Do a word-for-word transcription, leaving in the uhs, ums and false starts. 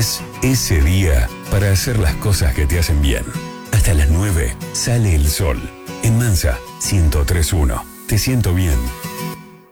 es ese día para hacer las cosas que te hacen bien. Hasta las nueve sale el sol. En Mansa, ciento tres punto uno. Te siento bien.